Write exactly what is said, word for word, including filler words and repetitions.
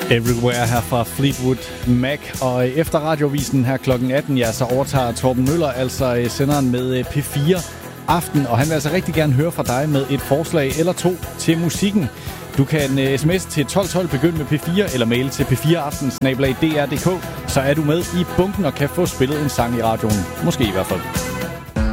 Everywhere her fra Fleetwood Mac, og efter radiovisen her klokken atten, ja, så overtager Torben Møller altså senderen med P fire Aften, og han vil altså rigtig gerne høre fra dig med et forslag eller to til musikken. Du kan sms til tolv tolv, begynde med P fire, eller mail til p fire aften snabel-a d r punktum d k, så er du med i bunken og kan få spillet en sang i radioen. Måske i hvert fald.